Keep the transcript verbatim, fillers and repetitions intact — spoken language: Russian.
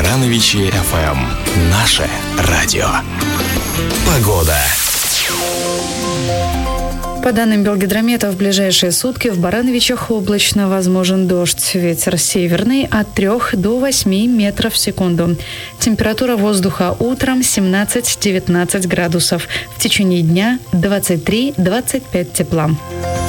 Барановичи эф эм. Наше радио. Погода. По данным Белгидромета, в ближайшие сутки в Барановичах облачно, возможен дождь. Ветер северный от трёх до восьми метров в секунду. Температура воздуха утром семнадцать-девятнадцать градусов. В течение дня двадцать три - двадцать пять тепла.